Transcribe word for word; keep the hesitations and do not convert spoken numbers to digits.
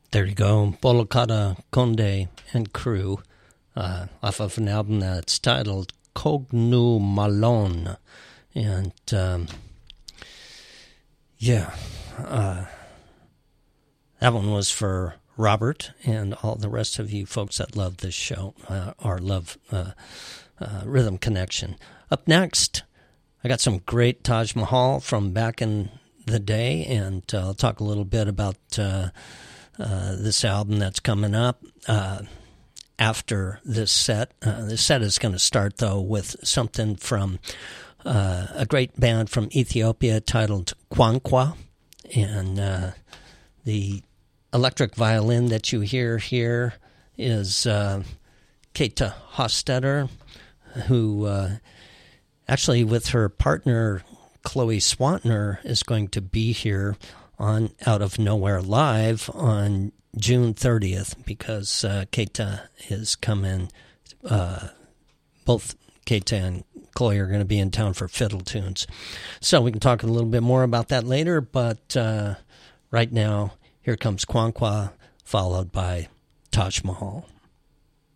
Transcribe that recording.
There you go, Bolokada Konde and crew, uh, off of an album that's titled Cognu Malone. And, um, yeah, uh, that one was for Robert and all the rest of you folks that love this show, uh, or love uh, uh, Rhythm Connection. Up next, I got some great Taj Mahal from back in the day, and uh, I'll talk a little bit about uh, uh, this album that's coming up uh, after this set. Uh, this set is going to start, though, with something from uh, a great band from Ethiopia titled Kwankwa, and uh, the electric violin that you hear here is uh, Keita Hostetter, who uh, actually with her partner Chloe Swantner is going to be here on Out of Nowhere Live on June thirtieth, because uh, Keita is coming. Uh, both Keita and Chloe are going to be in town for Fiddle Tunes. So we can talk a little bit more about that later, but uh, right now, here comes Kwankwa, followed by Taj Mahal.